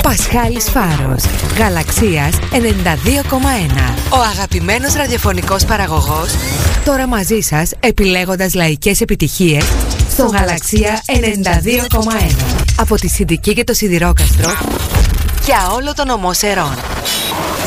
Πασχάλης Φάρος, Γαλαξίας 92,1. Ο αγαπημένος ραδιοφωνικός παραγωγός, τώρα μαζί σας επιλέγοντας λαϊκές επιτυχίες στο Γαλαξία 92,1. Από τη Συντική και το Σιδηρόκαστρο για όλο τον ομό Σερών.